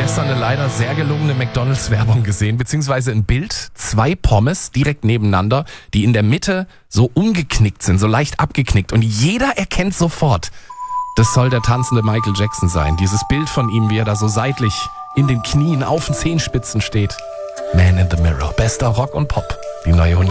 gestern eine leider sehr gelungene McDonalds-Werbung gesehen, beziehungsweise ein Bild, 2 Pommes direkt nebeneinander, die in der Mitte so umgeknickt sind, so leicht abgeknickt. Und jeder erkennt sofort, das soll der tanzende Michael Jackson sein. Dieses Bild von ihm, wie er da so seitlich in den Knien auf den Zehenspitzen steht. Man in the Mirror, bester Rock und Pop, die neue 100.